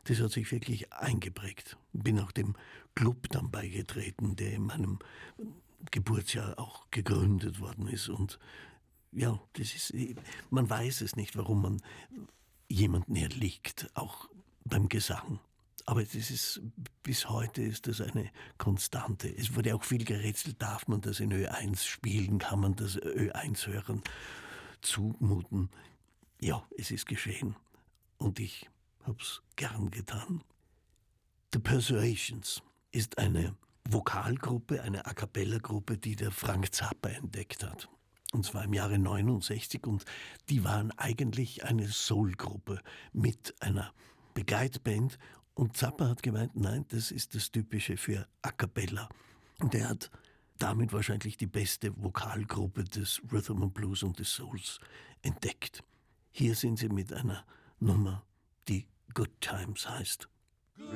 Das hat sich wirklich eingeprägt. Bin auch dem Club dann beigetreten, der in meinem Geburtsjahr auch gegründet worden ist. Und ja, das ist, man weiß es nicht, warum man jemanden erliegt, auch beim Gesang. Aber das ist, bis heute ist das eine Konstante. Es wurde auch viel gerätselt, darf man das in Ö1 spielen, kann man das Ö1-Hörern zumuten. Ja, es ist geschehen und ich hab's gern getan. The Persuasions ist eine Vokalgruppe, eine A-cappella-Gruppe, die der Frank Zappa entdeckt hat. Und zwar im Jahre 69 und die waren eigentlich eine Soul-Gruppe mit einer Begleitband und Zappa hat gemeint, nein, das ist das Typische für A cappella. Und er hat damit wahrscheinlich die beste Vokalgruppe des Rhythm and Blues und des Souls entdeckt. Hier sind sie mit einer Nummer, die Good Times heißt.